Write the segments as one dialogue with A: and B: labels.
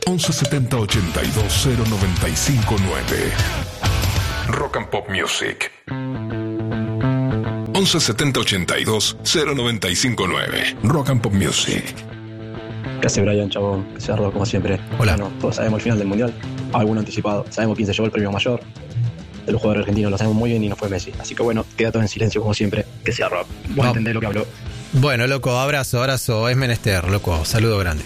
A: 1170 82 0959. Rock and Pop Music. 1170 82 0959. Rock and Pop Music.
B: ¿Qué hace Brian, chabón? Que se arroba como siempre.
C: Hola.
B: Bueno, todos sabemos el final del Mundial. Alguno anticipado. Sabemos quién se llevó el premio mayor. De los jugadores argentinos lo sabemos muy bien y no fue Messi. Así que bueno, queda todo en silencio como siempre. Que se arroba. Vos entendés lo que habló.
C: Bueno, loco, abrazo. Es menester, loco. Saludo grande.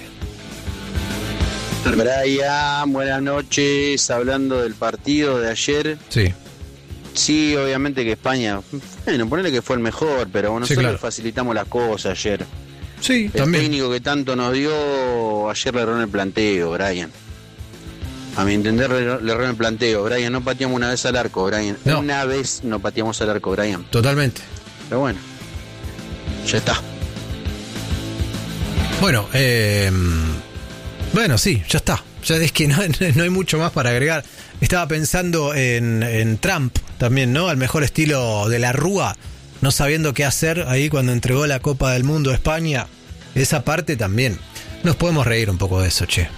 D: Brian, buenas noches. Hablando del partido de ayer.
C: Sí.
D: Sí, obviamente que España, bueno, ponele que fue el mejor, pero nosotros
C: claro.
D: facilitamos las cosas ayer.
C: Sí,
D: El
C: también.
D: técnico que tanto nos dio, ayer le erró en el planteo, Brian. A mi entender, le erró en el planteo. Brian, no pateamos una vez al arco, Brian.
C: No.
D: Una vez no pateamos al arco, Brian.
C: Totalmente.
D: Pero bueno, ya está.
C: Bueno, bueno, sí, ya está. Ya es que no hay mucho más para agregar. Estaba pensando en Trump también, ¿no? Al mejor estilo de la Rúa, no sabiendo qué hacer ahí cuando entregó la Copa del Mundo a España. Esa parte también. Nos podemos reír un poco de eso, che.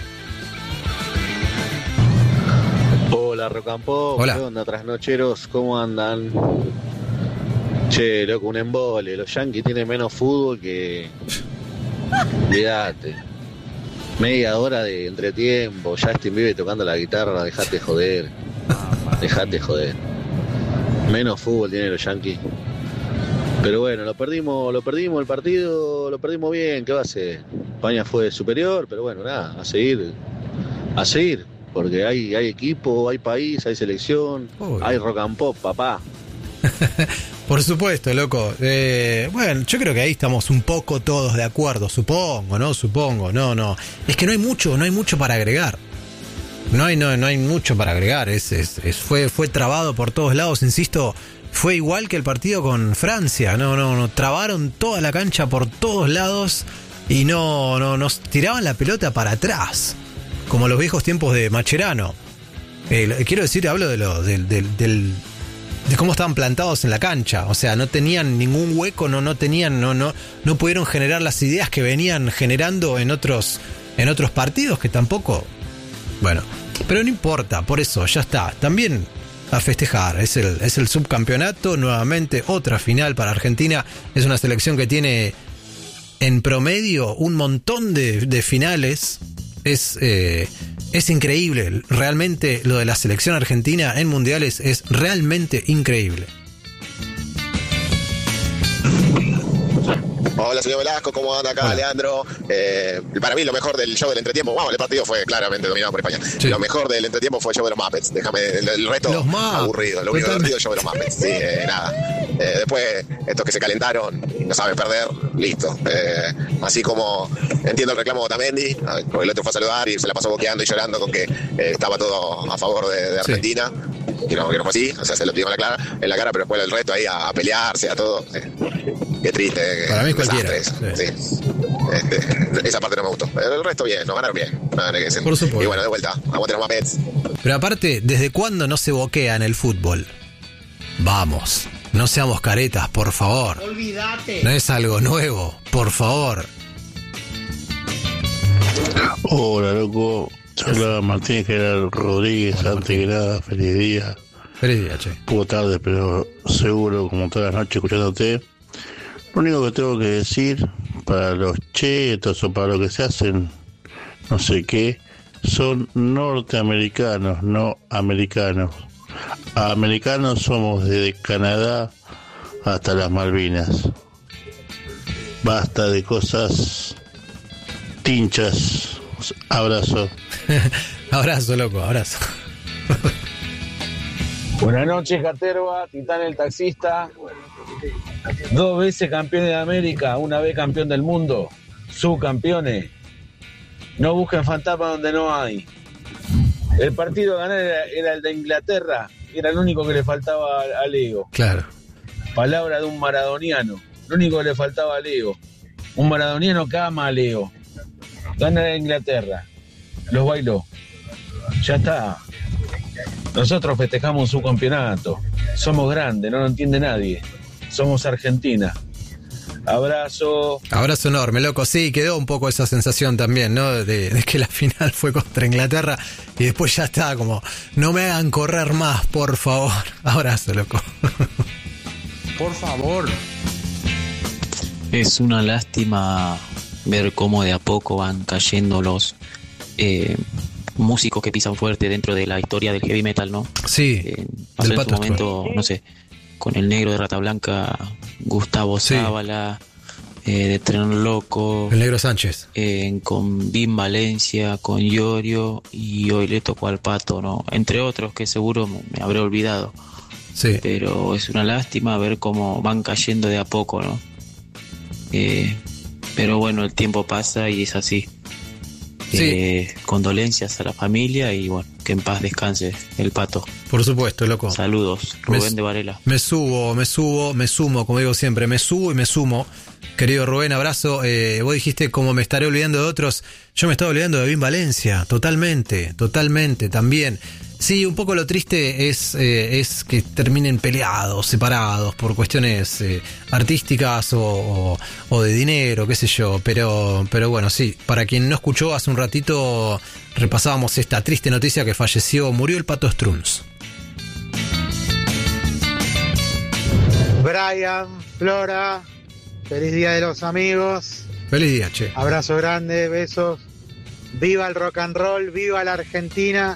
E: Hola, Rocampo.
C: Hola.
E: ¿Qué onda, trasnocheros? ¿Cómo andan? Che, loco, un embole. Los Yankees tienen menos fútbol que... Olvídate. Media hora de entretiempo. Justin Bieber tocando la guitarra. Dejate joder. Dejate joder. Menos fútbol tienen los Yankees. Pero bueno, lo perdimos el partido, lo perdimos bien. ¿Qué va a ser? España fue superior, pero bueno, nada, a seguir. Porque hay equipo, hay país, hay selección,
C: Uy.
E: hay rock and pop, papá.
C: Por supuesto, loco. Bueno, yo creo que ahí estamos un poco todos de acuerdo, supongo. No. Es que no hay mucho para agregar. No hay mucho para agregar. Fue trabado por todos lados, insisto. Fue igual que el partido con Francia. No. Trabaron toda la cancha por todos lados y no nos tiraban la pelota para atrás. Como los viejos tiempos de Mascherano. Quiero decir, hablo de cómo estaban plantados en la cancha. O sea, no tenían ningún hueco, no pudieron generar las ideas que venían generando en otros partidos que tampoco. Bueno, pero no importa, por eso ya está. También a festejar, es el subcampeonato, nuevamente otra final para Argentina. Es una selección que tiene en promedio un montón de finales. Es increíble, realmente lo de la selección argentina en mundiales es realmente increíble.
F: Hola, señor Velasco, ¿cómo anda acá,
C: Hola.
F: Leandro? Para mí lo mejor del show del entretiempo, vamos, el partido fue claramente dominado por España.
C: Sí.
F: Lo mejor del entretiempo fue el show de los Muppets. Déjame, el resto
C: Los Muppets.
F: aburrido. Lo único divertido es el show de los Muppets. Sí, nada. Después, estos que se calentaron, no saben perder, listo. Así como entiendo el reclamo de Otamendi, porque el otro fue a saludar y se la pasó boqueando y llorando con que estaba todo a favor de Argentina. Que no fue así, o sea, se lo tiró en la cara, pero después el resto ahí a pelearse, a todo. Qué triste.
C: Para mí cualquiera.
F: Sí. Esa parte no me gustó. Pero el resto bien, nos ganaron bien.
C: Por supuesto.
F: Y bueno, de vuelta, aguante los Muppets.
C: Pero aparte, ¿desde cuándo no se boquea en el fútbol? Vamos, no seamos caretas, por favor.
G: Olvídate.
C: No es algo nuevo, por favor.
H: Hola, loco. Hola, Martín Gerard Rodríguez.
C: Hola,
H: Antes que nada, feliz día.
C: Feliz día, che.
H: Un poco tarde, pero seguro, como todas las noches, escuchándote. Lo único que tengo que decir, para los chetos o para lo que se hacen, no sé qué, son norteamericanos, no americanos. Americanos somos desde Canadá hasta las Malvinas. Basta de cosas tinchas. Abrazo.
C: Abrazo, loco, abrazo.
I: Buenas noches, Caterva, Titán el taxista. 2 veces campeón de América, una vez campeón del mundo. Subcampeones. No busquen fantasmas donde no hay. El partido a ganar era el de Inglaterra. Era el único que le faltaba a Leo.
C: Claro.
I: Palabra de un maradoniano. Lo único que le faltaba a Leo. Un maradoniano que ama a Leo. Gana a Inglaterra. Los bailó. Ya está. Nosotros festejamos su campeonato. Somos grandes, no lo entiende nadie. Somos Argentina. Abrazo.
C: Abrazo enorme, loco. Sí, quedó un poco esa sensación también, ¿no? De que la final fue contra Inglaterra y después ya está como, no me hagan correr más, por favor. Abrazo, loco.
G: Por favor.
J: Es una lástima ver cómo de a poco van cayendo los músicos que pisan fuerte dentro de la historia del heavy metal, ¿no?
C: Sí,
J: pasó en su momento, no sé, con el negro de Rata Blanca, Gustavo Zábala, de Tren Loco,
C: el negro Sánchez,
J: con Bim Valencia, con Iorio, y hoy le tocó al Pato, ¿no? Entre otros que seguro me habré olvidado.
C: Sí.
J: Pero es una lástima ver cómo van cayendo de a poco, ¿no? Pero bueno, el tiempo pasa y es así.
C: Sí.
J: Condolencias a la familia y bueno, que en paz descanse el Pato.
C: Por supuesto, loco.
J: Saludos, Rubén de Varela.
C: Me sumo, como digo siempre, me subo y me sumo. Querido Rubén, abrazo. Vos dijiste como me estaré olvidando de otros. Yo me estaba olvidando de Bim Valencia, totalmente, también. Sí, un poco lo triste es que terminen peleados, separados por cuestiones artísticas o de dinero, qué sé yo. Pero bueno, sí, para quien no escuchó, hace un ratito repasábamos esta triste noticia que murió el Pato Strunz.
K: Brian, Flora, feliz día de los amigos.
C: Feliz día, che.
K: Abrazo grande, besos. Viva el rock and roll, viva la Argentina.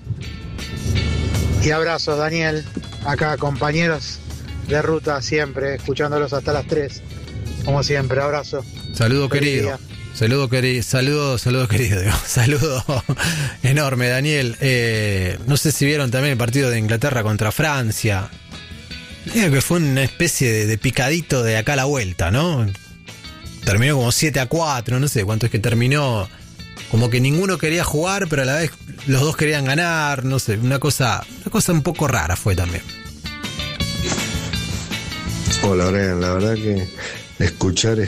K: Y abrazos, Daniel, acá como de ruta siempre, escuchándolos hasta las 3, como siempre, abrazo.
C: Saludo querido, saludo querido, digo. Saludo enorme, Daniel. No sé si vieron también el partido de Inglaterra contra Francia. Digo que fue una especie de picadito de acá a la vuelta, ¿no? Terminó como 7-4, no sé cuánto es que terminó. Como que ninguno quería jugar, pero a la vez los dos querían ganar, no sé, una cosa un poco rara fue también.
L: Hola, Brian, la verdad que escuchar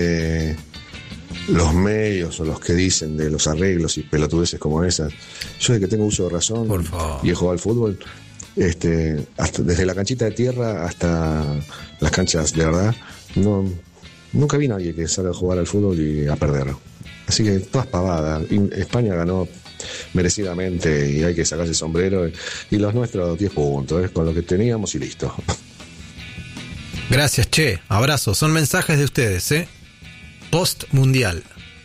L: los medios o los que dicen de los arreglos y pelotudeces como esas, yo de que tengo uso de razón y he jugado al fútbol, hasta desde la canchita de tierra hasta las canchas de verdad, nunca vi a nadie que salga a jugar al fútbol y a perderlo. Así que todas pavadas. España ganó merecidamente y hay que sacarse el sombrero. Y los nuestros 10 puntos, con lo que teníamos y listo.
C: Gracias, che. Abrazo. Son mensajes de ustedes, Post mundial.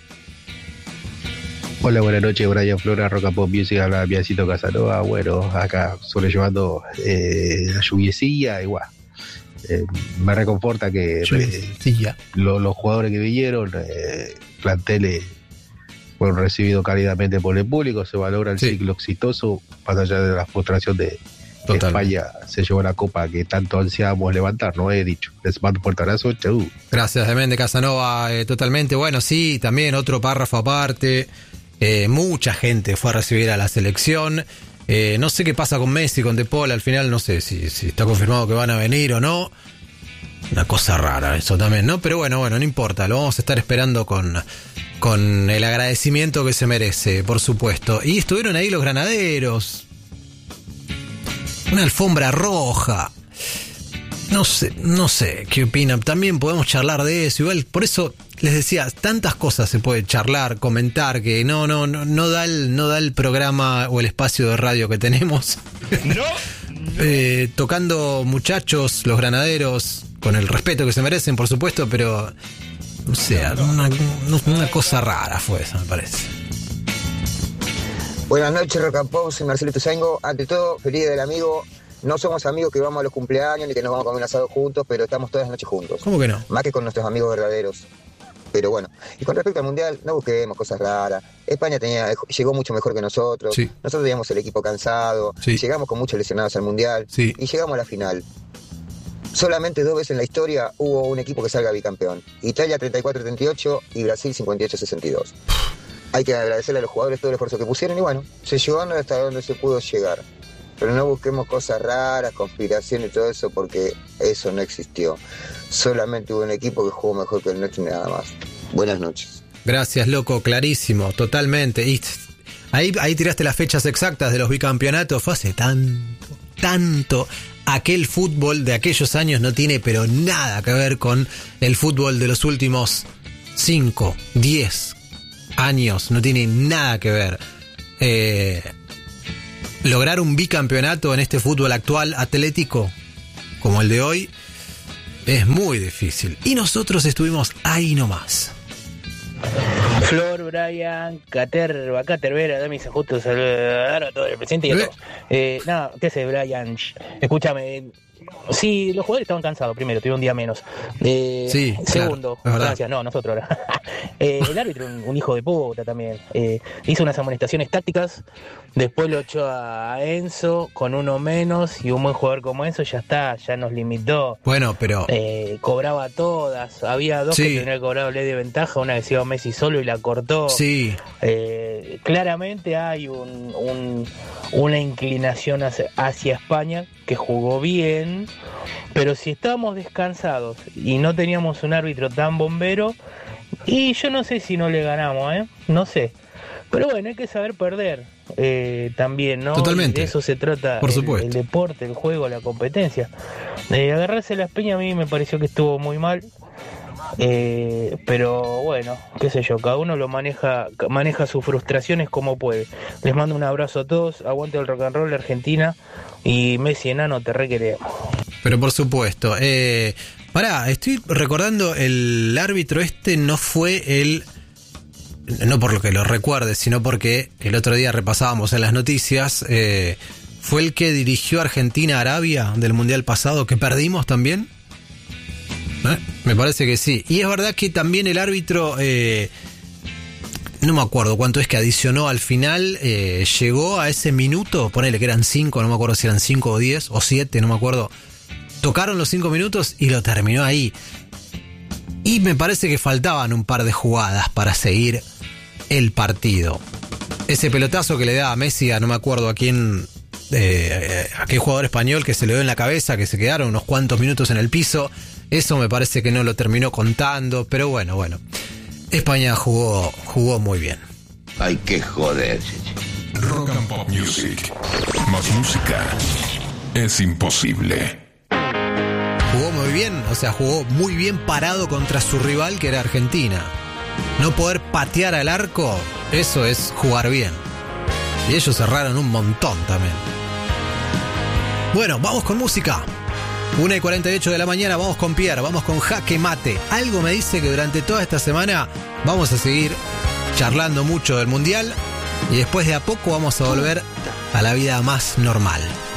M: Hola, buenas noches, Brian Flora, Rock and Pop Music, habla Piacito Casanova. Bueno, acá sobrellevando la lluviecilla, igual. Me reconforta que los jugadores que vinieron, planteles fueron recibidos cálidamente por el público, se valora el ciclo exitoso, más allá de la frustración de España se llevó la copa que tanto ansiábamos levantar, no he dicho. Les mando un fuerte abrazo, chau.
C: Gracias, de Casanova, totalmente. Bueno, sí, también otro párrafo aparte, mucha gente fue a recibir a la selección. No sé qué pasa con Messi, con De Paul, al final no sé si está confirmado que van a venir o no. Una cosa rara eso también, ¿no? Pero bueno, no importa, lo vamos a estar esperando con el agradecimiento que se merece, por supuesto. Y estuvieron ahí los granaderos. Una alfombra roja. No sé qué opinan. También podemos charlar de eso. Igual, por eso les decía, tantas cosas se puede charlar, comentar, que no da el programa o el espacio de radio que tenemos. Tocando muchachos, los granaderos, con el respeto que se merecen, por supuesto, pero no sé, una cosa rara fue esa, me parece.
N: Buenas noches, Rock and Pop, soy Marcelo Tuzango. Ante todo, feliz día del amigo. No somos amigos que vamos a los cumpleaños ni que nos vamos a comer un asado juntos, pero estamos todas las noches juntos.
C: ¿Cómo que no?
N: Más que con nuestros amigos verdaderos. Pero bueno, y con respecto al Mundial, no busquemos cosas raras. España llegó mucho mejor que nosotros.
C: Sí.
N: Nosotros teníamos el equipo cansado.
C: Sí.
N: Llegamos con muchos lesionados al Mundial.
C: Sí.
N: Y llegamos a la final. Solamente 2 veces en la historia hubo un equipo que salga bicampeón. Italia 34-38 y Brasil 58-62. Hay que agradecerle a los jugadores todo el esfuerzo que pusieron y bueno, se llegó hasta donde se pudo llegar. Pero no busquemos cosas raras, conspiración y todo eso, porque eso no existió. Solamente hubo un equipo que jugó mejor que el nuestro y nada más. Buenas noches.
C: Gracias, loco, clarísimo, totalmente. Y ahí tiraste las fechas exactas de los bicampeonatos, fue hace tanto. Aquel fútbol de aquellos años no tiene pero nada que ver con el fútbol de los últimos 5, 10 años. No tiene nada que ver. Lograr un bicampeonato en este fútbol actual atlético como el de hoy es muy difícil. Y nosotros estuvimos ahí nomás.
O: Flor, Brian, Caterva, Catervera, dame mis ajustes, saludar a todo el presente y a todos. Nada, ¿qué sé, Brian? Escúchame. Sí, los jugadores estaban cansados primero, tuvieron un día menos.
C: Sí,
O: segundo,
C: claro,
O: gracias, no, nosotros ahora. El árbitro, un hijo de puta también. Hizo unas amonestaciones tácticas, después lo echó a Enzo con uno menos, y un buen jugador como Enzo ya está, ya nos limitó.
C: Bueno, pero
O: cobraba todas, había dos que tenían que cobrar ley de ventaja, una que se iba Messi solo y la cortó.
C: Sí.
O: Claramente hay una inclinación hacia España, que jugó bien, pero si estábamos descansados y no teníamos un árbitro tan bombero, y yo no sé si no le ganamos, no sé, pero bueno, hay que saber perder también, ¿no?
C: Totalmente.
O: Y de eso se trata.
C: Por supuesto.
O: El deporte, el juego, la competencia. Agarrarse las peñas a mí me pareció que estuvo muy mal. Pero bueno, qué sé yo, cada uno lo maneja sus frustraciones como puede. Les mando un abrazo a todos, aguante el rock and roll Argentina, y Messi enano, te requeremos.
C: Pero por supuesto, estoy recordando, el árbitro no fue no por lo que lo recuerde, sino porque el otro día repasábamos en las noticias, fue el que dirigió a Argentina-Arabia del Mundial pasado, que perdimos también. Me parece que sí. Y es verdad que también el árbitro, no me acuerdo cuánto es que adicionó al final, llegó a ese minuto, ponele que eran 5, no me acuerdo si eran 5 o 10 o 7, no me acuerdo. Tocaron los 5 minutos y lo terminó ahí. Y me parece que faltaban un par de jugadas para seguir el partido. Ese pelotazo que le da a Messi, no me acuerdo a quién, a qué jugador español, que se le dio en la cabeza, que se quedaron unos cuantos minutos en el piso. Eso me parece que no lo terminó contando, pero bueno. España jugó muy bien.
P: Hay que joder.
A: Rock and Pop Music. Más música es imposible.
C: Jugó muy bien, jugó muy bien parado contra su rival, que era Argentina. No poder patear al arco, eso es jugar bien. Y ellos cerraron un montón también. Bueno, vamos con música. 1:48 de la mañana, vamos con Pierre, vamos con Jaque Mate. Algo me dice que durante toda esta semana vamos a seguir charlando mucho del Mundial y después de a poco vamos a volver a la vida más normal.